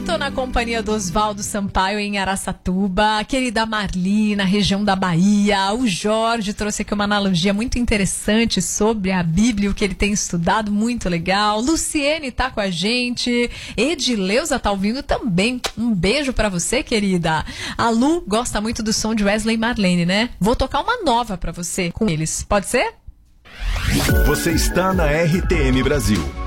tô na companhia do Oswaldo Sampaio em Araçatuba, a querida Marli na região da Bahia, o Jorge trouxe aqui uma analogia muito interessante sobre a Bíblia, o que ele tem estudado, muito legal. Luciene tá com a gente, Edileuza tá ouvindo também, um beijo pra você, querida. A Lu gosta muito do som de Wesley e Marlene, né? Vou tocar uma nova pra você com eles, pode ser? Você está na RTM Brasil.